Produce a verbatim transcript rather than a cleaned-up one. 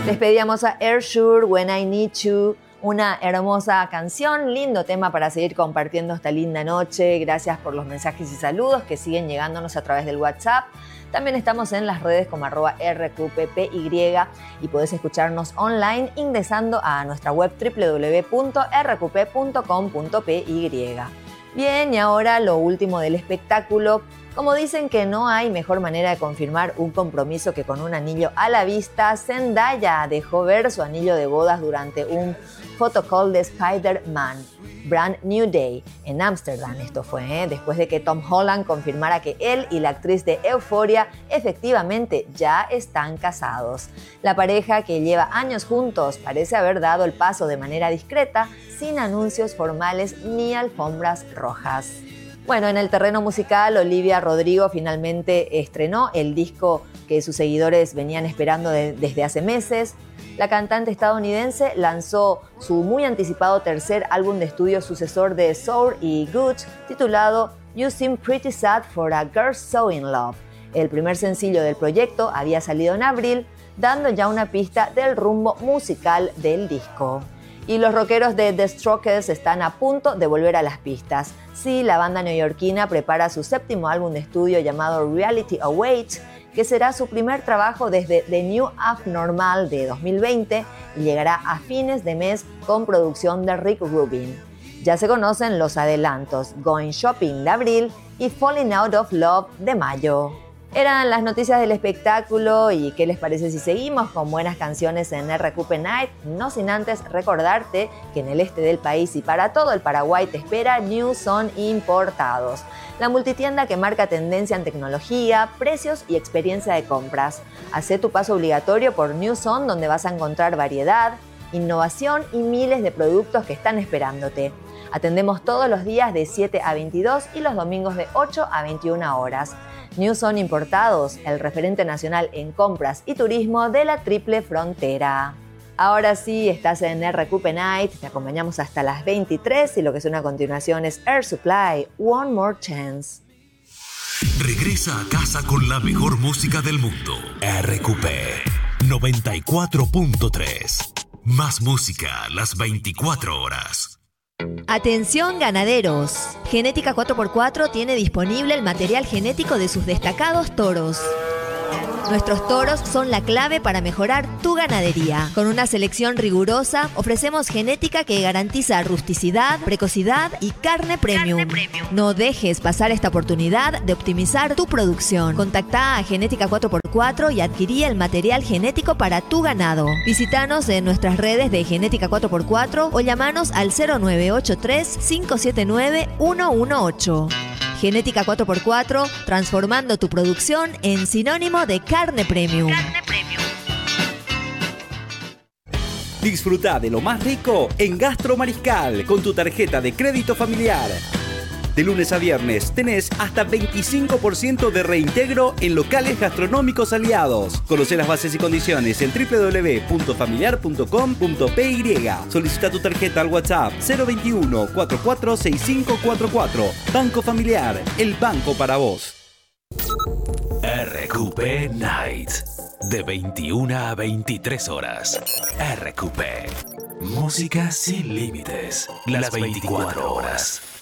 Despedíamos a Air Sure, When I Need You, una hermosa canción, lindo tema para seguir compartiendo esta linda noche. Gracias por los mensajes y saludos que siguen llegándonos a través del WhatsApp. También estamos en las redes como arroba R Q P P Y y podés escucharnos online ingresando a nuestra web doble u doble u doble u punto r q p punto com punto p y. Bien, y ahora lo último del espectáculo. Como dicen que no hay mejor manera de confirmar un compromiso que con un anillo a la vista, Zendaya dejó ver su anillo de bodas durante un photocall de Spider-Man, Brand New Day, en Ámsterdam. Esto fue ¿eh? después de que Tom Holland confirmara que él y la actriz de Euphoria efectivamente ya están casados. La pareja, que lleva años juntos, parece haber dado el paso de manera discreta, sin anuncios formales ni alfombras rojas. Bueno, en el terreno musical, Olivia Rodrigo finalmente estrenó el disco que sus seguidores venían esperando de, desde hace meses. La cantante estadounidense lanzó su muy anticipado tercer álbum de estudio sucesor de Sour y Gucci, titulado You Seem Pretty Sad for a Girl So In Love. El primer sencillo del proyecto había salido en abril, dando ya una pista del rumbo musical del disco. Y los rockeros de The Strokes están a punto de volver a las pistas. Sí, la banda neoyorquina prepara su séptimo álbum de estudio llamado Reality Awaits, que será su primer trabajo desde The New Abnormal de dos mil veinte y llegará a fines de mes con producción de Rick Rubin. Ya se conocen los adelantos: Going Shopping de abril y Falling Out of Love de mayo. Eran las noticias del espectáculo, y ¿qué les parece si seguimos con buenas canciones en R Q P Night? No sin antes recordarte que en el este del país y para todo el Paraguay te espera New Son Importados, la multitienda que marca tendencia en tecnología, precios y experiencia de compras. Hacé tu paso obligatorio por New Son, donde vas a encontrar variedad, innovación y miles de productos que están esperándote. Atendemos todos los días de siete a veintidós y los domingos de ocho a veintiuna horas. New Son Importados, el referente nacional en compras y turismo de la Triple Frontera. Ahora sí, estás en R Q P Night, te acompañamos hasta las veintitrés y lo que suena a continuación es Air Supply, One More Chance. Regresa a casa con la mejor música del mundo. R Q P noventa y cuatro punto tres. Más música las veinticuatro horas. Atención ganaderos, Genética cuatro por cuatro tiene disponible el material genético de sus destacados toros. Nuestros toros son la clave para mejorar tu ganadería. Con una selección rigurosa, ofrecemos genética que garantiza rusticidad, precocidad y carne premium. Carne premium. No dejes pasar esta oportunidad de optimizar tu producción. Contactá a Genética cuatro por cuatro y adquirí el material genético para tu ganado. Visítanos en nuestras redes de Genética cuatro por cuatro o llamanos al cero nueve ocho tres, cinco siete nueve, uno uno ocho. Genética cuatro por cuatro, transformando tu producción en sinónimo de carne premium. Carne premium. Disfruta de lo más rico en Gastro Mariscal con tu tarjeta de crédito familiar. De lunes a viernes tenés hasta veinticinco por ciento de reintegro en locales gastronómicos aliados. Conocé las bases y condiciones en doble u doble u doble u punto familiar punto com punto p y. Solicita tu tarjeta al WhatsApp cero veintiuno, cuarenta y cuatro, sesenta y cinco cuarenta y cuatro. Banco Familiar, el banco para vos. R Q P Night, de veintiuna a veintitrés horas. R Q P, música sin límites, las veinticuatro horas.